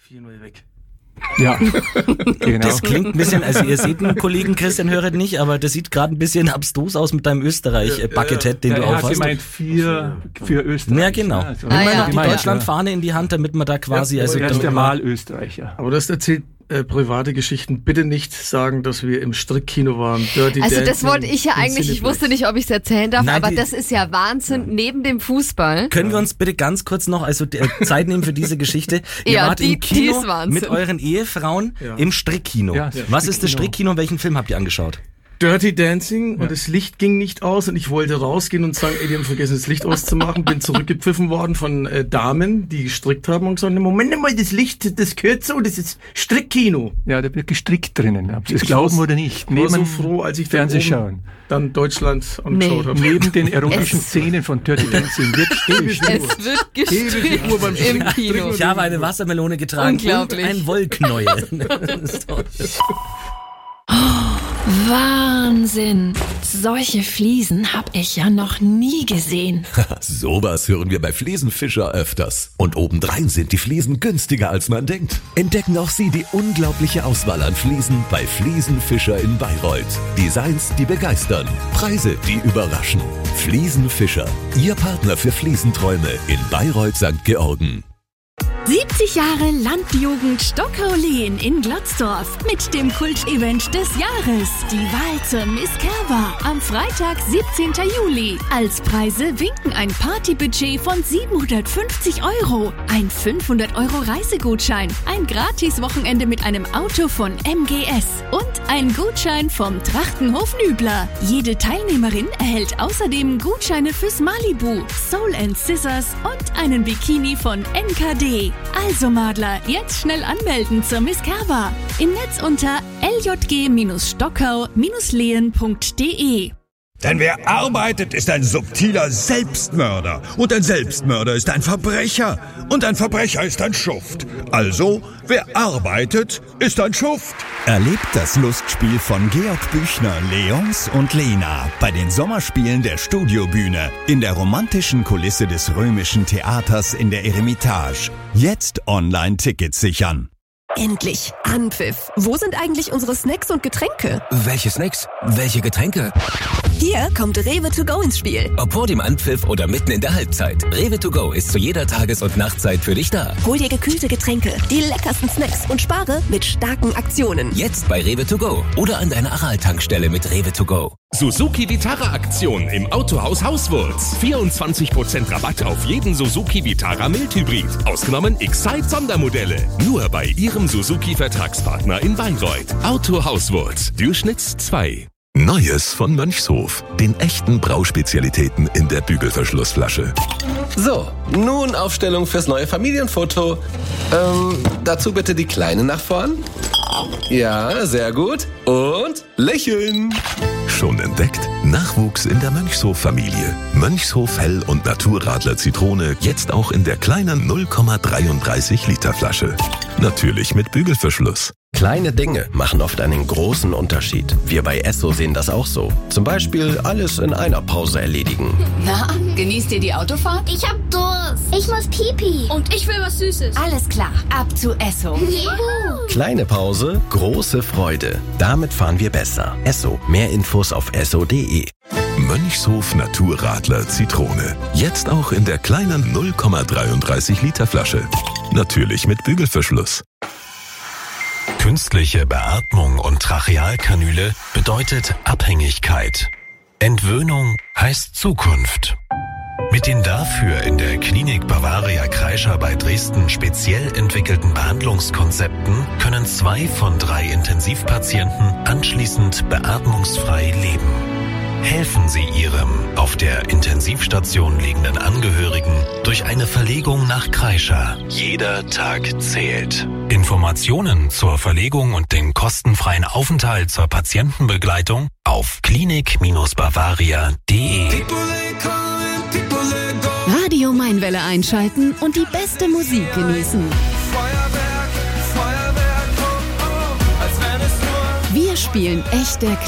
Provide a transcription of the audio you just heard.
4-0 weg. Ja, genau. Das klingt ein bisschen, also ihr seht den Kollegen Christian Höret nicht, aber das sieht gerade ein bisschen abstrus aus mit deinem Österreich-Buckethead, den du Er auf hat hast. gemeint für Österreich. Ja, genau. Ja, so Nimm mal noch die gemeint, Deutschlandfahne in die Hand, damit man da quasi... Ja, also er ist damit der man- Wahlösterreicher. Aber das erzählt private Geschichten. Bitte nicht sagen, dass wir im Strickkino waren. Dirty Also das Dancing wollte ich ja im eigentlich, ich Cineplex. wusste nicht, ob ich es erzählen darf, Nein, aber die- das ist ja Wahnsinn, neben dem Fußball. Können wir uns bitte ganz kurz noch Zeit nehmen für diese Geschichte? Ihr Ja, wart die im Kino ist Wahnsinn. mit euren Ehefrauen Ja. im Strickkino. Ja, das Was ist das Strickkino. Strickkino und welchen Film habt ihr angeschaut? Dirty Dancing und das Licht ging nicht aus und ich wollte rausgehen und sagen, ey, die haben vergessen, das Licht auszumachen. Bin zurückgepfiffen worden von Damen, die gestrickt haben und gesagt, Moment mal, das Licht, das gehört so, das ist Strickkino. Ja, da wird gestrickt drinnen. Ob Sie es glauben oder nicht. Ich war so froh, als ich Fernsehschauen. dann Deutschland angeschaut habe. Neben den erotischen Szenen von Dirty Dancing wird gestrickt. Es wird Ewige Uhr beim gestrickt im Stricken. Kino. Ich habe eine Wassermelone getragen Unglaublich. und ein Wollknäuel. Wahnsinn! Solche Fliesen hab ich ja noch nie gesehen. Sowas hören wir bei Fliesenfischer öfters. Und obendrein sind die Fliesen günstiger, als man denkt. Entdecken auch Sie die unglaubliche Auswahl an Fliesen bei Fliesenfischer in Bayreuth. Designs, die begeistern. Preise, die überraschen. Fliesenfischer, Ihr Partner für Fliesenträume in Bayreuth St. Georgen. 70 Jahre Landjugend Stockau-Lehen in Glotzdorf mit dem Kultevent des Jahres. Die Wahl zur Miss Kerber am Freitag, 17. Juli. Als Preise winken ein Partybudget von 750 €, ein 500 € Reisegutschein, ein Gratis-Wochenende mit einem Auto von MGS und ein Gutschein vom Trachtenhof Nübler. Jede Teilnehmerin erhält außerdem Gutscheine fürs Malibu, Soul & Scissors und einen Bikini von NKD. Also Madler, jetzt schnell anmelden zur Miss Kerber. Im Netz unter ljg-stockau-lehen.de. Denn wer arbeitet, ist ein subtiler Selbstmörder. Und ein Selbstmörder ist ein Verbrecher. Und ein Verbrecher ist ein Schuft. Also, wer arbeitet, ist ein Schuft. Erlebt das Lustspiel von Georg Büchner, Leons und Lena bei den Sommerspielen der Studiobühne in der romantischen Kulisse des Römischen Theaters in der Eremitage. Jetzt online Tickets sichern. Endlich Anpfiff. Wo sind eigentlich unsere Snacks und Getränke? Welche Snacks? Welche Getränke? Hier kommt Rewe to go ins Spiel. Ob vor dem Anpfiff oder mitten in der Halbzeit. Rewe to go ist zu jeder Tages- und Nachtzeit für dich da. Hol dir gekühlte Getränke, die leckersten Snacks und spare mit starken Aktionen. Jetzt bei Rewe to go oder an deiner Aral-Tankstelle mit Rewe to go. Suzuki Vitara-Aktion im Autohaus Hauswurz. 24% Rabatt auf jeden Suzuki Vitara Mildhybrid. Ausgenommen Excite Sondermodelle. Nur bei Ihrem Suzuki-Vertragspartner in Bayreuth. Auto Hauswurz. Durchschnitts 2. Neues von Mönchshof. Den echten Brauspezialitäten in der Bügelverschlussflasche. So, nun Aufstellung fürs neue Familienfoto. Dazu bitte die Kleine nach vorn. Ja, sehr gut. Und lächeln. Schon entdeckt? Nachwuchs in der Mönchshof-Familie. Mönchshof Hell- und Naturradler Zitrone jetzt auch in der kleinen 0,33 Liter Flasche. Natürlich mit Bügelverschluss. Kleine Dinge machen oft einen großen Unterschied. Wir bei Esso sehen das auch so. Zum Beispiel alles in einer Pause erledigen. Na, genießt ihr die Autofahrt? Ich hab Durst. Ich muss Pipi. Und ich will was Süßes. Alles klar, ab zu Esso. Juhu. Kleine Pause, große Freude. Damit fahren wir besser. Esso. Mehr Infos auf esso.de. Mönchshof Naturradler Zitrone. Jetzt auch in der kleinen 0,33 Liter Flasche. Natürlich mit Bügelverschluss. Künstliche Beatmung und Trachealkanüle bedeutet Abhängigkeit. Entwöhnung heißt Zukunft. Mit den dafür in der Klinik Bavaria Kreischer bei Dresden speziell entwickelten Behandlungskonzepten können 2 von 3 Intensivpatienten anschließend beatmungsfrei leben. Helfen Sie Ihrem auf der Intensivstation liegenden Angehörigen durch eine Verlegung nach Kreischer. Jeder Tag zählt. Informationen zur Verlegung und den kostenfreien Aufenthalt zur Patientenbegleitung auf klinik-bavaria.de. Radio Mainwelle einschalten und die beste Musik genießen. Wir spielen echte